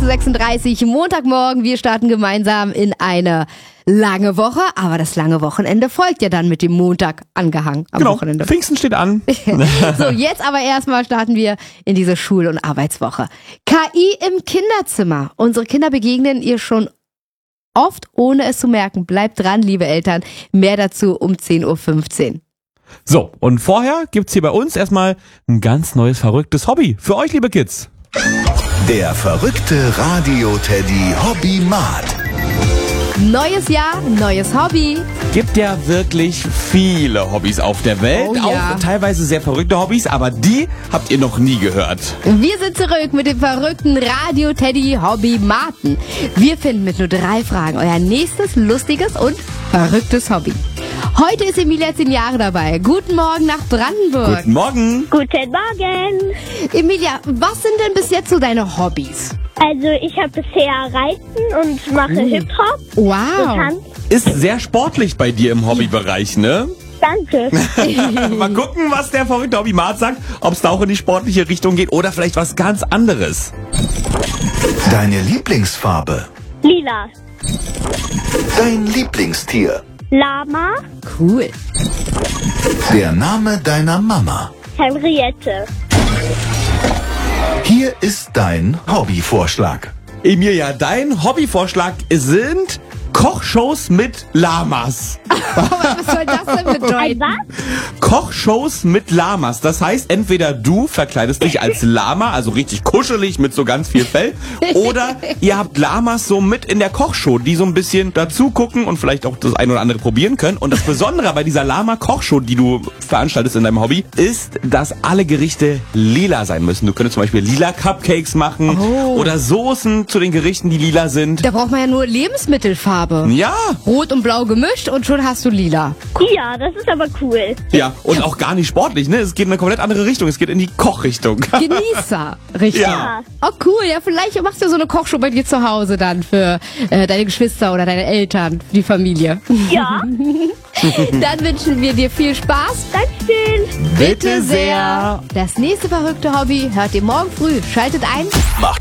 6:36 Uhr, Montagmorgen. Wir starten gemeinsam in eine lange Woche, aber das lange Wochenende folgt ja dann mit dem Montag angehangen am Wochenende. Pfingsten steht an. So, jetzt aber erstmal starten wir in diese Schul- und Arbeitswoche. KI im Kinderzimmer. Unsere Kinder begegnen ihr schon oft, ohne es zu merken. Bleibt dran, liebe Eltern. Mehr dazu um 10:15 Uhr. So, und vorher gibt's hier bei uns erstmal ein ganz neues, verrücktes Hobby. Für euch, liebe Kids. Der verrückte Radio-Teddy Hobby-Mat. Neues Jahr, neues Hobby. Gibt ja wirklich viele Hobbys auf der Welt. Oh ja. Auch teilweise sehr verrückte Hobbys, aber die habt ihr noch nie gehört. Wir sind zurück mit dem verrückten Radio-Teddy Hobby Martin. Wir finden mit nur 3 Fragen euer nächstes lustiges und verrücktes Hobby. Heute ist Emilia 10 Jahre dabei. Guten Morgen nach Brandenburg. Guten Morgen. Guten Morgen. Emilia, was sind denn bis jetzt so deine Hobbys? Also ich habe bisher Reiten und mache Hip-Hop. Wow. Tanz. Ist sehr sportlich bei dir im Hobbybereich, ne? Danke. Mal gucken, was der verrückte Hobby-Mat sagt. Ob es da auch in die sportliche Richtung geht oder vielleicht was ganz anderes. Deine Lieblingsfarbe. Lila. Dein Lieblingstier. Lama. Cool. Der Name deiner Mama. Henriette. Hier ist dein Hobbyvorschlag. Emilia, dein Hobbyvorschlag sind Kochshows mit Lamas. Was soll das denn Ein bedeuten? was? Kochshows mit Lamas. Das heißt, entweder du verkleidest dich als Lama, also richtig kuschelig mit so ganz viel Fell, oder ihr habt Lamas so mit in der Kochshow, die so ein bisschen dazu gucken und vielleicht auch das ein oder andere probieren können. Und das Besondere bei dieser Lama-Kochshow, die du veranstaltest in deinem Hobby, ist, dass alle Gerichte lila sein müssen. Du könntest zum Beispiel lila Cupcakes machen oder Soßen zu den Gerichten, die lila sind. Da braucht man ja nur Lebensmittelfarbe. Ja, Rot und blau gemischt und schon hast du lila. Ja, das ist aber cool. ja, und auch gar nicht sportlich, ne? Es geht in eine komplett andere Richtung. Es geht in die Kochrichtung. Genießer, richtig. Ja. Oh cool, ja vielleicht machst du so eine Kochshow bei dir zu Hause dann für deine Geschwister oder deine Eltern, die Familie. Ja. Dann wünschen wir dir viel Spaß. Dankeschön. Bitte sehr. Das nächste verrückte Hobby hört ihr morgen früh. Schaltet ein. Macht